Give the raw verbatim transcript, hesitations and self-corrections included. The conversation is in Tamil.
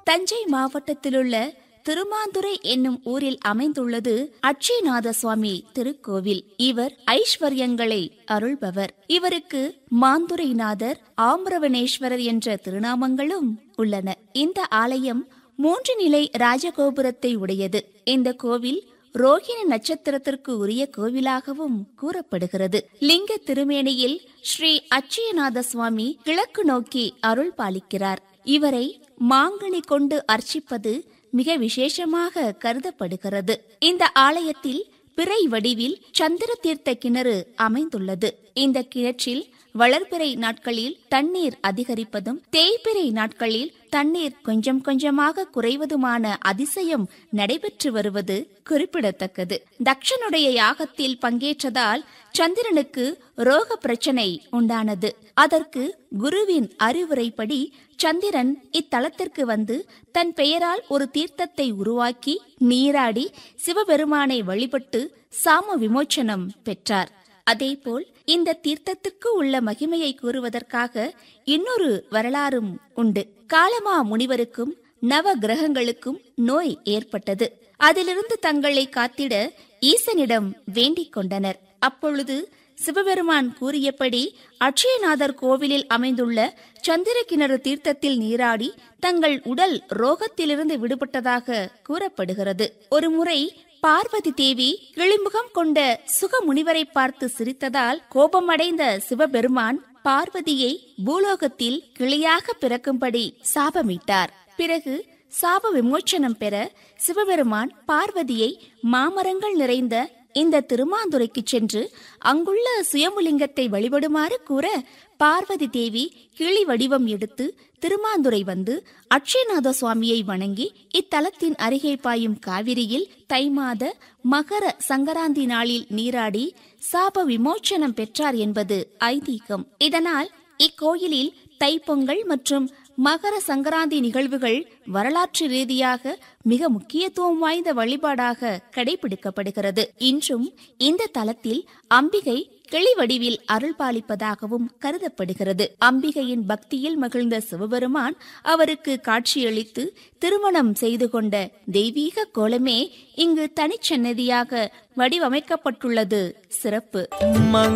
தஞ்சை மாவட்டத்திலுள்ள திருமாந்துறை என்னும் ஊரில் அமைந்துள்ளது அட்சயநாத சுவாமி திருக்கோவில். இவர் ஐஸ்வர்யங்களை அருள்பவர். இவருக்கு மாந்துரைநாதர், ஆம்ரவனேஸ்வரர் என்ற திருநாமங்களும் உள்ளன. இந்த ஆலயம் மூன்று நிலை ராஜகோபுரத்தை உடையது. இந்த கோவில் ரோகிணி நட்சத்திரத்திற்கு உரிய கோவிலாகவும் கூறப்படுகிறது. லிங்க திருமேனியில் ஸ்ரீ அட்சயநாத சுவாமி கிழக்கு நோக்கி அருள் பாலிக்கிறார். இவரை மாங்கனி கொண்டு அர்ச்சிப்பது மிக விசேஷமாக கருதப்படுகிறது. இந்த ஆலயத்தில் பிறை வடிவில் சந்திர தீர்த்த கிணறு அமைந்துள்ளது. இந்த கிணற்றில் வளர்பிறை நாட்களில் தண்ணீர் அதிகரிப்பதும் தேய்பிறை நாட்களில் தண்ணீர் கொஞ்சம் கொஞ்சமாக குறைவதுமான அதிசயம் நடைபெற்று வருவது குறிப்பிடத்தக்கது. தக்ஷனுடைய யாகத்தில் பங்கேற்றதால் சந்திரனுக்கு ரோக பிரச்சனை உண்டானது. அதற்கு குருவின் அறிவுரைப்படி சந்திரன் இத்தலத்திற்கு வந்து தன் பெயரால் ஒரு தீர்த்தத்தை உருவாக்கி நீராடி சிவபெருமானை வழிபட்டு சாம விமோச்சனம் பெற்றார். அதேபோல் இந்த தீர்த்தத்திற்கு உள்ள மகிமையை கூறுவதற்காக இன்னொரு வரலாறும் உண்டு. காலமா முனிவருக்கும் நவ கிரகங்களுக்கும் நோய் ஏற்பட்டது. அதிலிருந்து தங்களை காத்திட ஈசனிடம் வேண்டிக் கொண்டனர். அப்பொழுது சிவபெருமான் கூறியபடி அட்சயநாதர் கோவிலில் அமைந்துள்ள சந்திர கிணறு தீர்த்தத்தில் நீராடி தங்கள் உடல் ரோகத்திலிருந்து விடுபட்டதாக கூறப்படுகிறது. ஒரு முறை பார்வதி தேவி கிளிமுகம் கொண்ட சுக முனிவரை பார்த்து சிரித்ததால் கோபமடைந்த சிவபெருமான் பார்வதியை பூலோகத்தில் கிளியாக பிறக்கும்படி சாபமிட்டார். பிறகு சாப விமோச்சனம் பெற சிவபெருமான் பார்வதியை மாமரங்கள் நிறைந்த இந்த திருமாந்துறைக்கு சென்று அங்குள்ள சுயம்புலிங்கத்தை வழிபடுமாறு கூற பார்வதி தேவி கிளி வடிவம் எடுத்து திருமாந்துறை வந்து அட்சயநாத சுவாமியை வணங்கி இத்தலத்தின் அருகே பாயும் காவிரியில் தை மாத மகர சங்கராந்தி நாளில் நீராடி சாப விமோச்சனம் பெற்றார் என்பது ஐதீகம். இதனால் இக்கோயிலில் தைப்பொங்கல் மற்றும் மகர சங்கராந்தி நிகழ்வுகள் வரலாற்று ரீதியாக மிக முக்கியத்துவம் வாய்ந்த வழிபாடாக கடைபிடிக்கப்படுகிறது. இன்றும் இந்த தலத்தில் அம்பிகை கிளி வடிவில் அருள் பாலிப்பதாகவும் கருதப்படுகிறது. அம்பிகையின் பக்தியில் மகிழ்ந்த சிவபெருமான் அவருக்கு காட்சியளித்து திருமணம் செய்து கொண்ட தெய்வீக கோலமே இங்கு தனிச்சன்னதியாக வடிவமைக்கப்பட்டுள்ளது சிறப்பு.